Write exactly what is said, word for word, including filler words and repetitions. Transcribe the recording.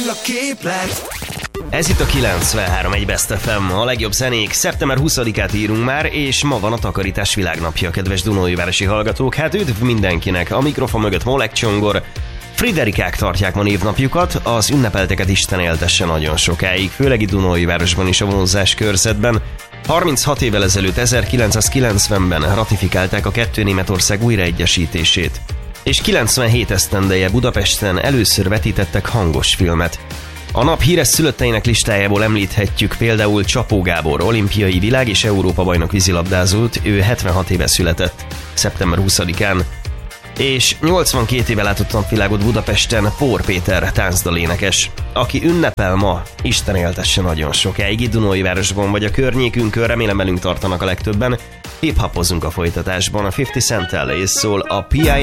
a képlet. Ez itt a kilencvenhárom egy Best ef em, a legjobb zenék. Szeptember huszadikát írunk már, és ma van a takarítás világnapja, kedves Dunaújvárosi hallgatók. Hát üdv mindenkinek, a mikrofon mögött Molek Csongor. Friderikák tartják ma névnapjukat, az ünnepelteket Isten éltesse nagyon sokáig, főleg itt Dunaújvárosban is a vonzás körzetben. harminchat évvel ezelőtt, ezerkilencszázkilencvenben ratifikálták a kettő Németország újraegyesítését, és kilencvenhét esztendeje Budapesten először vetítettek hangos filmet. A nap híres szülötteinek listájából említhetjük például Csapó Gábor, olimpiai világ- és Európa-bajnok vízilabdázót, ő hetvenhat éve született, szeptember huszadikán, és nyolcvankét éve látott napvilágot Budapesten Pór Péter táncdalénekes, aki ünnepel ma, Isten éltesse nagyon sokáig, itt Dunaújvárosban vagy a környékünkön, remélem velünk tartanak a legtöbben. Hip-hopozunk a folytatásban, a fifty Centtel és szól a pé i